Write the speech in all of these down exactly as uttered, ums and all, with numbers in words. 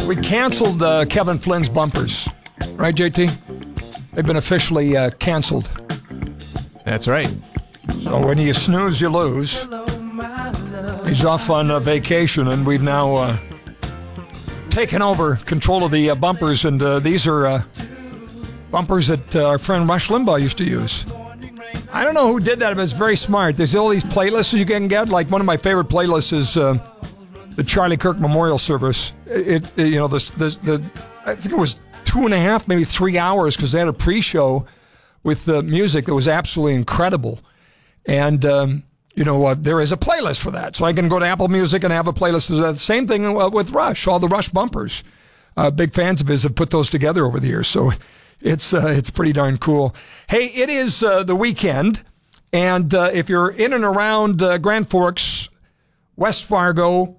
We canceled uh, Kevin Flynn's bumpers. Right, J T? They've been officially uh, canceled. That's right. So when you snooze, you lose. He's off on uh, vacation, and we've now uh, taken over control of the uh, bumpers, and uh, these are uh, bumpers that uh, our friend Rush Limbaugh used to use. I don't know who did that, but it's very smart. There's all these playlists you can get. Like, one of my favorite playlists is uh, the Charlie Kirk Memorial Service. It, it you know, the, the, the I think it was two and a half, maybe three hours, because they had a pre-show with the music that was absolutely incredible. And, um, you know, uh, there is a playlist for that. So I can go to Apple Music and have a playlist. The same thing uh, with Rush, all the Rush bumpers. Uh, big fans of his have put those together over the years. So it's uh, it's pretty darn cool. Hey, it is uh, the weekend. And uh, if you're in and around uh, Grand Forks, West Fargo,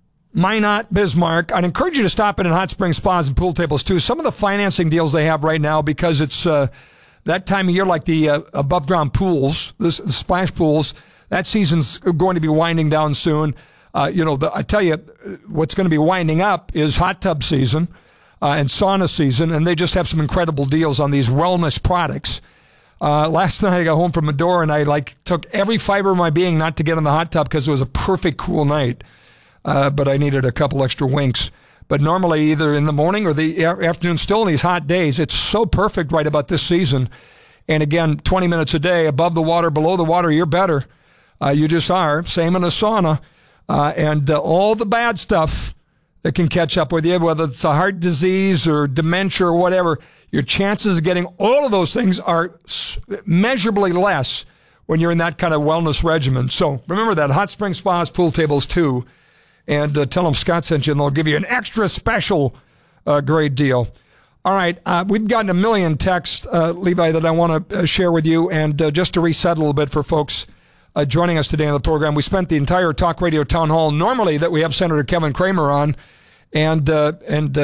Minot, Bismarck, I'd encourage you to stop in at Hot Spring Spas and Pool Tables, too. Some of the financing deals they have right now, because it's uh, that time of year, like the uh, above-ground pools, the, the splash pools, that season's going to be winding down soon. Uh, you know, the, I tell you, what's going to be winding up is hot tub season uh, and sauna season, and they just have some incredible deals on these wellness products. Uh, last night I got home from Medora, and I like took every fiber of my being not to get in the hot tub because it was a perfect cool night. Uh, but I needed a couple extra winks. But normally either in the morning or the afternoon, still in these hot days, it's so perfect right about this season. And again, twenty minutes a day, above the water, below the water, you're better. Uh, you just are. Same in a sauna. Uh, and uh, all the bad stuff that can catch up with you, whether it's a heart disease or dementia or whatever, your chances of getting all of those things are measurably less when you're in that kind of wellness regimen. So remember that. Hot Spring Spas, Pool Tables, too. And uh, tell them Scott sent you, and they'll give you an extra special uh, great deal. All right, uh, we've gotten a million texts, uh, Levi, that I want to uh, share with you. And uh, just to reset a little bit for folks uh, joining us today on the program, we spent the entire Talk Radio Town Hall normally that we have Senator Kevin Cramer on, and uh, and uh,